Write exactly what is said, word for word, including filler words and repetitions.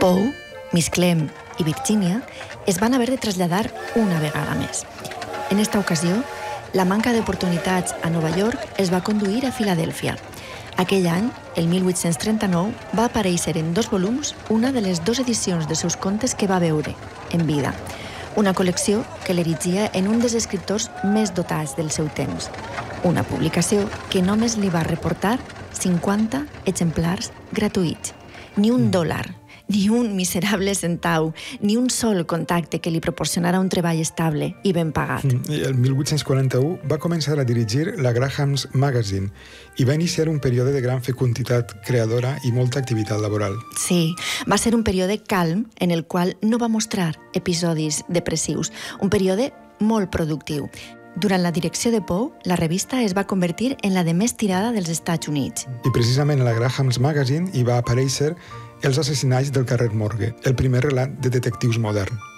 Poe, Miss Clem i Virginia es van haver de traslladar una vegada més. En esta ocasió, la manca d'oportunitats a Nova York es va conduir a Filadèlfia. Aquell any, el mil vuit-cents trenta-nou, va aparèixer en dos volums una de les dues edicions dels seus contes que va veure en vida, una col·lecció que l'erigia en un dels escriptors més dotats del seu temps, una publicació que només li va reportar cinquanta exemplars gratuïts, ni un dòlar, ni un miserable centau, ni un sol contacte que li proporcionara un treball estable i ben pagat. El mil vuit-cents quaranta-u va començar a dirigir la Graham's Magazine i va iniciar un període de gran fecunditat creadora i molta activitat laboral. Sí, va ser un període calm en el qual no va mostrar episodis depressius, un període molt productiu. Durant la direcció de Poe, la revista es va convertir en la de més tirada dels Estats Units. I precisament a la Graham's Magazine hi va aparèixer Els assassinats del carrer Morgue, el primer relat de detectius modern.